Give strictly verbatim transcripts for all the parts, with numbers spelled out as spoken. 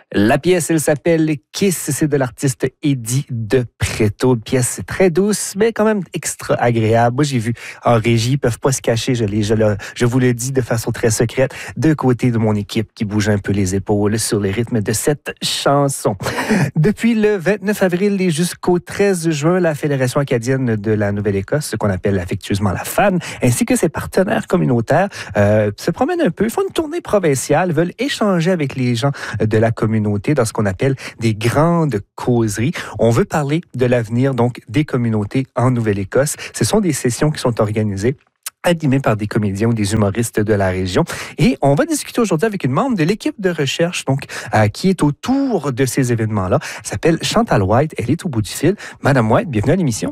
La pièce, elle s'appelle Kiss, c'est de l'artiste Eddie De Pretto. Une pièce très douce, mais quand même extra agréable. Moi, j'ai vu en régie, ils peuvent pas se cacher, je, les, je, le, je vous le dis de façon très secrète, de côté de mon équipe qui bouge un peu les épaules sur les rythmes de cette chanson. Depuis le vingt-neuf avril et jusqu'au treize juin, la Fédération acadienne de la Nouvelle-Écosse, ce qu'on appelle affectueusement la F A N, ainsi que ses partenaires communautaires, euh, se promènent un peu, font une tournée provinciale, veulent échanger avec les gens de la communauté dans ce qu'on appelle des grandes causeries. On veut parler de l'avenir donc des communautés en Nouvelle-Écosse. Ce sont des sessions qui sont organisées animées par des comédiens ou des humoristes de la région. Et on va discuter aujourd'hui avec une membre de l'équipe de recherche donc euh, qui est autour de ces événements-là. Elle s'appelle Chantal White. Elle est au bout du fil. Madame White, bienvenue à l'émission.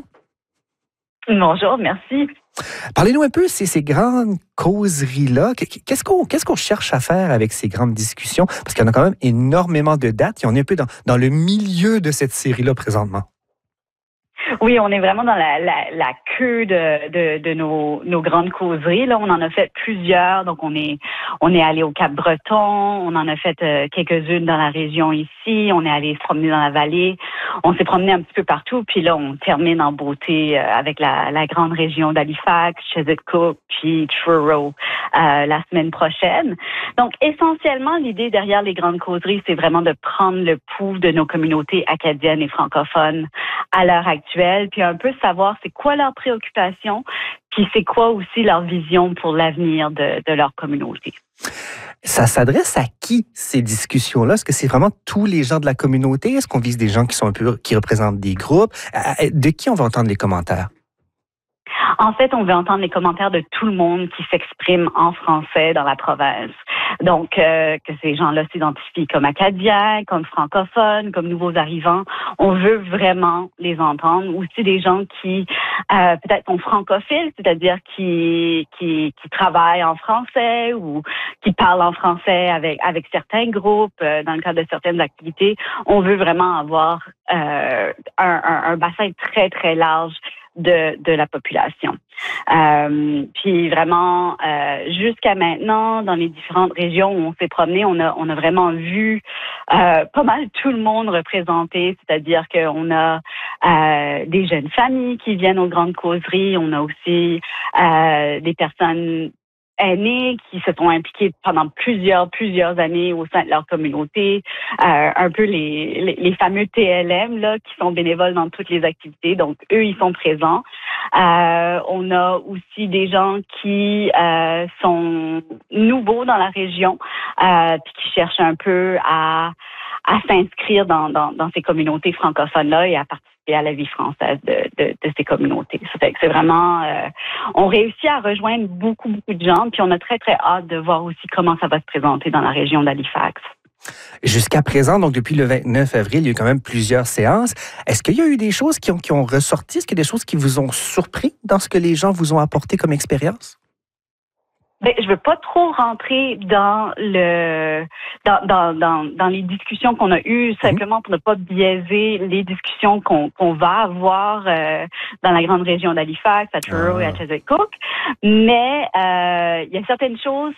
Bonjour, merci. Parlez-nous un peu, ces, ces grandes causeries-là. Qu'est-ce qu'on, qu'est-ce qu'on cherche à faire avec ces grandes discussions? Parce qu'il y en a quand même énormément de dates et on est un peu dans, dans le milieu de cette série-là présentement. Oui, on est vraiment dans la, la, la queue de, de, de nos, nos grandes causeries. Là, on en a fait plusieurs. Donc, on est on est allé au Cap-Breton, on en a fait euh, quelques-unes dans la région ici. On est allé se promener dans la vallée. On s'est promené un petit peu partout. Puis là, on termine en beauté euh, avec la, la grande région d'Halifax, Chesapeake, puis Truro euh, la semaine prochaine. Donc, essentiellement, l'idée derrière les grandes causeries, c'est vraiment de prendre le pouls de nos communautés acadiennes et francophones à l'heure actuelle, puis un peu savoir c'est quoi leurs préoccupations, puis c'est quoi aussi leur vision pour l'avenir de, de leur communauté. Ça s'adresse à qui, ces discussions-là? Est-ce que c'est vraiment tous les gens de la communauté? Est-ce qu'on vise des gens qui sont un peu, qui représentent des groupes? De qui on va entendre les commentaires? En fait, on veut entendre les commentaires de tout le monde qui s'exprime en français dans la province. Donc, euh, que ces gens-là s'identifient comme acadiens, comme francophones, comme nouveaux arrivants. On veut vraiment les entendre. Aussi des gens qui, euh, peut-être sont francophiles, c'est-à-dire qui, qui, qui travaillent en français ou qui parlent en français avec, avec certains groupes euh, dans le cadre de certaines activités. On veut vraiment avoir euh, un, un, un bassin très, très large de, de la population. Euh, puis vraiment, euh, jusqu'à maintenant, dans les différentes régions où on s'est promené, on a, on a vraiment vu euh, pas mal tout le monde représenté, c'est-à-dire qu'on a euh, des jeunes familles qui viennent aux grandes causeries, on a aussi euh, des personnes aînés qui se sont impliqués pendant plusieurs, plusieurs années au sein de leur communauté, euh, un peu les, les, les fameux T L M là, qui sont bénévoles dans toutes les activités. Donc, eux, ils sont présents. Euh, on a aussi des gens qui euh, sont nouveaux dans la région, euh, puis qui cherchent un peu à, à s'inscrire dans, dans, dans ces communautés francophones-là et à participer à la vie française de, de, de ces communautés. Ça fait que c'est vraiment... Euh, on réussit à rejoindre beaucoup, beaucoup de gens, puis on a très, très hâte de voir aussi comment ça va se présenter dans la région d'Halifax. Jusqu'à présent, donc depuis le vingt-neuf avril, il y a eu quand même plusieurs séances. Est-ce qu'il y a eu des choses qui ont, qui ont ressorti? Est-ce qu'il y a des choses qui vous ont surpris dans ce que les gens vous ont apporté comme expérience? Ben, je veux pas trop rentrer dans le dans dans dans, dans les discussions qu'on a eues, simplement pour ne pas biaiser les discussions qu'on qu'on va avoir euh, dans la grande région d'Halifax, à Truro ah. et à Chesapeake. Mais euh, il y a certaines choses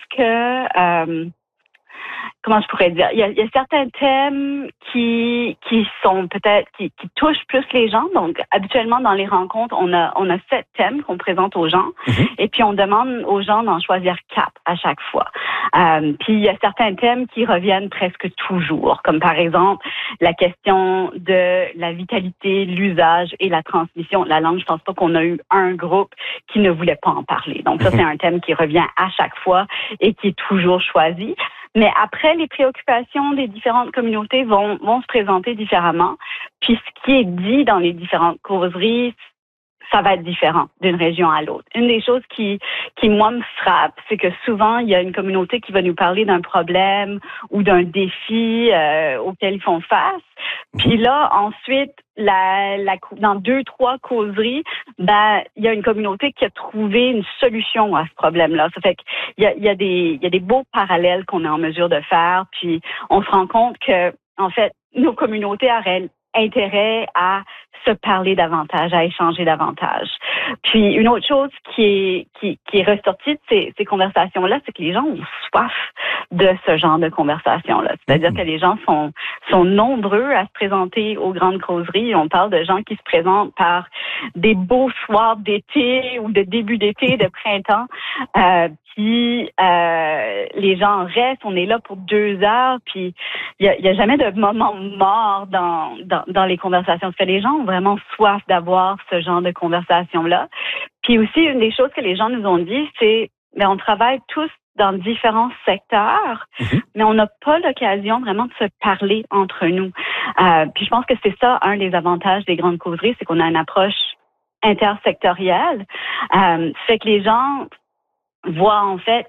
que euh, comment je pourrais dire, il y a, il y a certains thèmes qui qui sont peut-être qui, qui touchent plus les gens. Donc habituellement dans les rencontres, on a on a sept thèmes qu'on présente aux gens, mm-hmm. et puis on demande aux gens d'en choisir quatre à chaque fois. Euh, puis il y a certains thèmes qui reviennent presque toujours, comme par exemple la question de la vitalité, l'usage et la transmission de la langue. Je pense pas qu'on a eu un groupe qui ne voulait pas en parler. Donc ça, c'est un thème qui revient à chaque fois et qui est toujours choisi. Mais après, les préoccupations des différentes communautés vont, vont se présenter différemment. Puis ce qui est dit dans les différentes causeries, ça va être différent d'une région à l'autre. Une des choses qui, qui moi, me frappe, c'est que souvent, il y a une communauté qui va nous parler d'un problème ou d'un défi euh, auquel ils font face. Puis là, ensuite, la, la, dans deux, trois causeries, ben, il y a une communauté qui a trouvé une solution à ce problème-là. Ça fait qu'il y a, il y a des, il y a des beaux parallèles qu'on est en mesure de faire. Puis on se rend compte que, en fait, nos communautés auraient intérêt à se parler davantage, à échanger davantage. Puis une autre chose qui est qui, qui est ressortie de ces, ces conversations-là, c'est que les gens ont soif de ce genre de conversation-là. C'est-à-dire mmh. que les gens sont sont nombreux à se présenter aux grandes causeries. On parle de gens qui se présentent par des beaux soirs d'été ou de début d'été, de printemps. Euh, puis euh, les gens restent, on est là pour deux heures, puis il y a, y a jamais de moment mort dans, dans, dans les conversations. Parce que les gens ont vraiment soif d'avoir ce genre de conversation-là. Puis aussi, une des choses que les gens nous ont dit, c'est, ben, on travaille tous dans différents secteurs, mm-hmm. mais on n'a pas l'occasion vraiment de se parler entre nous. Euh, puis je pense que c'est ça, un des avantages des grandes causeries, c'est qu'on a une approche intersectorielle. Euh, fait que les gens voient en fait